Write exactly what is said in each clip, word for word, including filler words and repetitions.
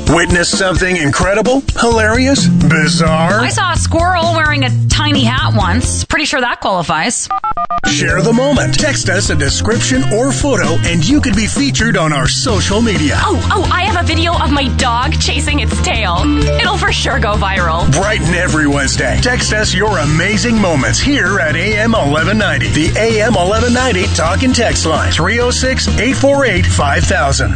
Witness something incredible, hilarious, bizarre? I saw a squirrel wearing a tiny hat once. Pretty sure that qualifies. Share the moment. Text us a description or photo and you could be featured on our social media. Oh, oh, I have a video of my dog chasing its tail. It'll for sure go viral. Brighten every Wednesday. Text us your amazing moments here at A M eleven ninety. The A M eleven ninety talk and text line. three oh six, eight four eight, five thousand.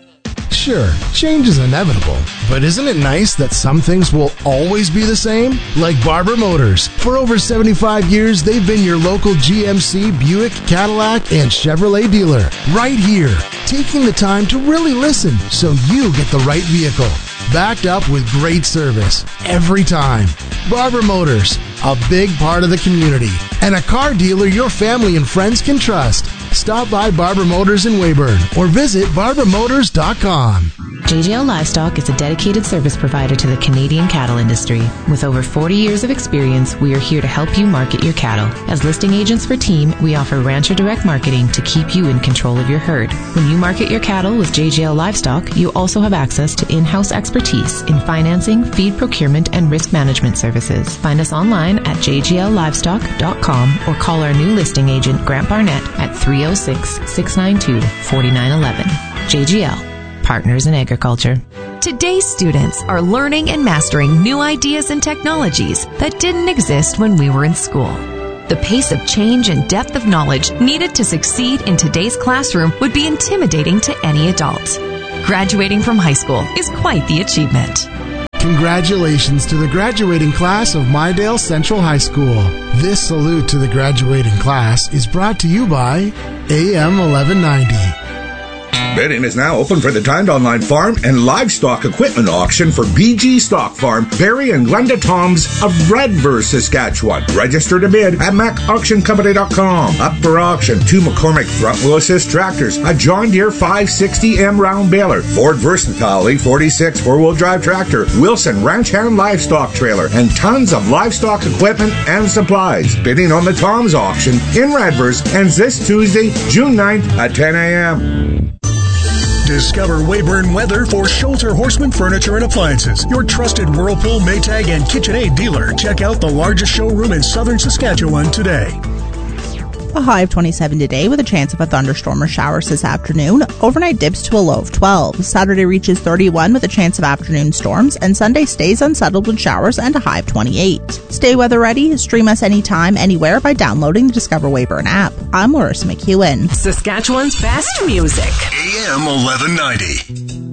Sure, change is inevitable, but isn't it nice that some things will always be the same? Like Barber Motors. For over seventy-five years, they've been your local G M C, Buick, Cadillac, and Chevrolet dealer. Right here, taking the time to really listen so you get the right vehicle. Backed up with great service every time. Barber Motors, a big part of the community, and a car dealer your family and friends can trust. Stop by Barber Motors in Weyburn or visit barber motors dot com. J J L Livestock is a dedicated service provider to the Canadian cattle industry. With over forty years of experience, we are here to help you market your cattle. As listing agents for Team, we offer Rancher Direct Marketing to keep you in control of your herd. When you market your cattle with J J L Livestock, you also have access to in-house expertise in financing, feed procurement, and risk management services. Find us online at j g l livestock dot com or call our new listing agent, Grant Barnett, at three oh six, six nine two, four nine one one. J G L. Partners in Agriculture. Today's students are learning and mastering new ideas and technologies that didn't exist when we were in school. The pace of change and depth of knowledge needed to succeed in today's classroom would be intimidating to any adult. Graduating from high school is quite the achievement. Congratulations to the graduating class of Mydale Central High School. This salute to the graduating class is brought to you by A M eleven ninety. Bidding is now open for the Timed Online Farm and Livestock Equipment Auction for B G Stock Farm, Barry and Glenda Toms of Redverse, Saskatchewan. Register to bid at mac auction company dot com. Up for auction, two McCormick front wheel assist tractors, a John Deere five sixty M round baler, Ford Versatile E forty-six four-wheel drive tractor, Wilson Ranch Hand livestock trailer, and tons of livestock equipment and supplies. Bidding on the Toms auction in Redverse ends this Tuesday, June ninth at ten a.m. Discover Weyburn Weather for Shelter Horseman Furniture and Appliances, your trusted Whirlpool, Maytag, and KitchenAid dealer. Check out the largest showroom in southern Saskatchewan today. A high of twenty-seven today with a chance of a thunderstorm or showers this afternoon. Overnight dips to a low of twelve. Saturday reaches thirty-one with a chance of afternoon storms, and Sunday stays unsettled with showers and a high of twenty-eight. Stay weather ready. Stream us anytime, anywhere by downloading the Discover Weyburn app. I'm Larissa McEwen. Saskatchewan's best music. A M eleven ninety.